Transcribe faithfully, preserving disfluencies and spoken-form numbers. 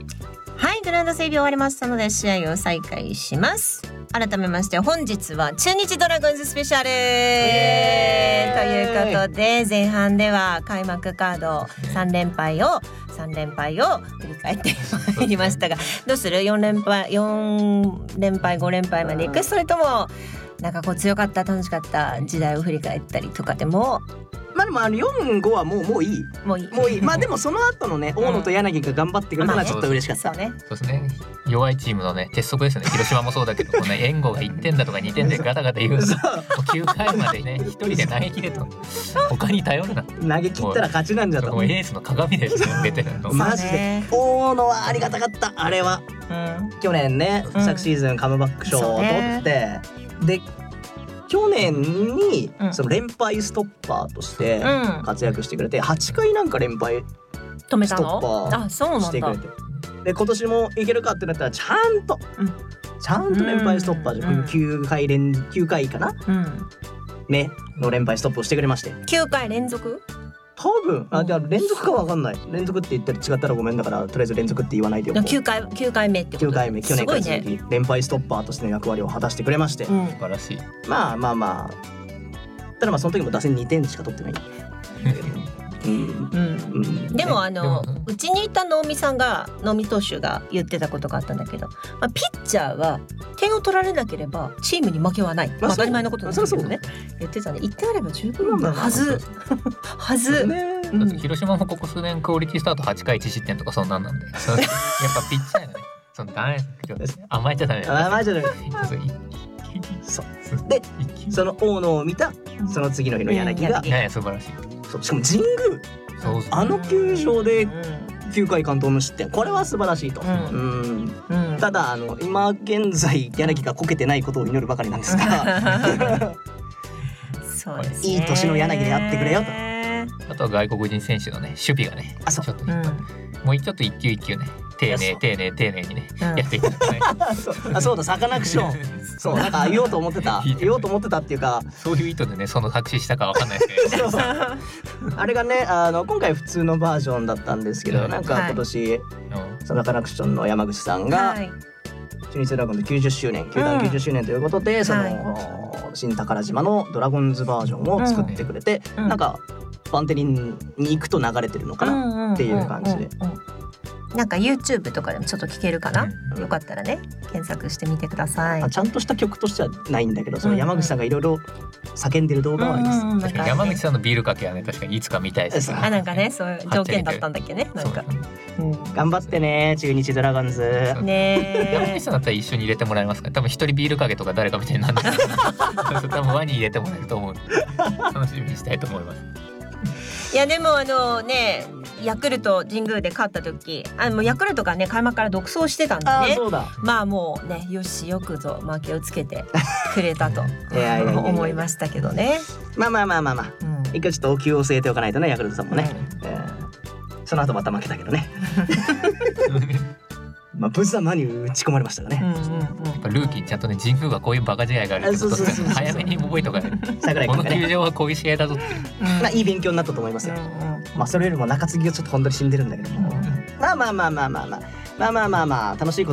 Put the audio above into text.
はい、グラウンド整備終わりましたので試合を再開します。改めまして本日は中日ドラゴンズスペシャルということで、前半では開幕カードさん連敗をさん連敗を振り返ってまいりましたが、どうする？よん連敗よん連敗ご連敗までいく？それともなんかこう強かった楽しかった時代を振り返ったりとかでも。 まあでもあのよん、ごはもうもういいもういいもういいまあでもその後のね大野と柳が頑張ってくれたのはちょっと嬉しかった、 そうねそうですね。弱いチームのね鉄則ですよね。広島もそうだけどこのね援護がいってんだとかにてんでガタガタ言うんですきゅうかいまでね一人で投げ切れと他に頼るな。 投げ切ったら勝ちなんじゃと。 もうエースの鏡ですよベテランの。 マジで大野はありがたかったあれは、 うん、 去年ね、 うん、 昨シーズンカムバック賞を取って、で去年にその連敗ストッパーとして活躍してくれて、はちかいなんか連敗止めたストッの？ パあ、そうなんだ。 ーしてくれて、で今年もいけるかってなったらちゃんと、うん、ちゃんと連敗ストッパーで、うん、きゅうかい連きゅうかいかな、うん、ねの連敗ストップをしてくれまして。 きゅうかい連続？ 多分あ、じゃあ連続かは分かんない。連続って言ったら違ったらごめんだからとりあえず連続って言わないでおこう。 きゅうかいきゅうかいめってこと。 きゅうかいめ去年から続き、ね、連敗ストッパーとしての役割を果たしてくれまして、 うん、素晴らしい。 まあまあまあただまあその時も打線にてんしか取ってない。うんうんうん、 でもあのうちにいた能見さんが能見投手が言ってたことがあったんだけど、まあ、ピッチャーは点を取られなければチームに負けはない、まあ、当たり前のことなんですけどね、言ってたね。いってんあれば十分なはずはず、ね、 うん、広島もここ数年クオリティスタートはちかいいち失点とかそんなんなんでやっぱピッチャーがねそのダメ甘えちゃダメ甘えちゃダメそうでその大野を見たその次の日の柳が、 いやいや素晴らしい。 そうしかも神宮そうそうあの球場できゅうかい完投無失点、これは素晴らしいと、うんうんうん、ただあの今現在柳がこけてないことを祈るばかりなんですがそうですね、 いい年の柳であってくれよと。 あとは外国人選手のね守備がねちょっと、うん、もうちょっと一球一球ね丁寧丁寧丁寧にね、うん、やっていかないとねそうあそうだサカナクションそうなんか言おうと思ってた言おうと思ってたっていうかそういう意図でねその作詞したかわかんないですけどそうあれがねあの今回普通のバージョンだったんですけど、うん、なんか今年、はい、サカナクションの山口さんが、はい、中日ドラゴンズきゅうじゅっしゅうねん球団きゅうじゅっしゅうねんということで、うん、その、はい、新宝島のドラゴンズバージョンを作ってくれて、うん、なんかバンテリンに行くと流れてるのかなっていう感じで、 なんか YouTube とかでもちょっと聴けるかな、うん、よかったらね検索してみてください。 ちゃんとした曲としてはないんだけど、その山口さんがいろいろ叫んでる動画はあります、うんうん、 確かに山口さんのビールかけはね確かにいつか見たいです、ね、 あなんかねそういう条件だったんだっけねなんか、 うん、頑張ってね中日ドラゴンズね山口さんだったら一緒に入れてもらえますか？多分一人ビールかけとか誰かみたいになるんですけど多分輪に入れてもらえると思う楽しみにしたいと思います。 いやでもあのねヤクルト神宮で勝った時あのヤクルトがね開幕から独走してたんでね、 あそうだまあもうねよしよくぞ負けをつけてくれたと思いましたけどね。 まあまあまあまあまあ、うん、一回ちょっとお灸を据えておかないとねヤクルトさんもね、うんえー、その後また負けたけどねまあ無様に打ち込まれましたがね、うんうんうん、 やっぱルーキーちゃんとね神宮がこういうバカ試合があるってことで早めに覚えとかないとこの球場はこういう試合だぞっていう、 うん、まあいい勉強になったと思いますよ、うんうん、まあそれよりも中継ぎがちょっと本当に死んでるんだけども、うん、まあまあまあまあまあまあまあまあまあまあ楽しいこと